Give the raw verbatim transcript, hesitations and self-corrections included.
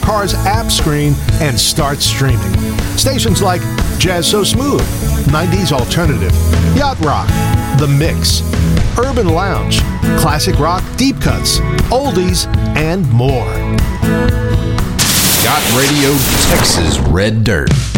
car's app screen and start streaming. Stations like Jazz So Smooth, nineties Alternative, Yacht Rock, The Mix, Urban Lounge, Classic Rock, Deep Cuts, Oldies, and more. Yacht Radio, Texas Red Dirt.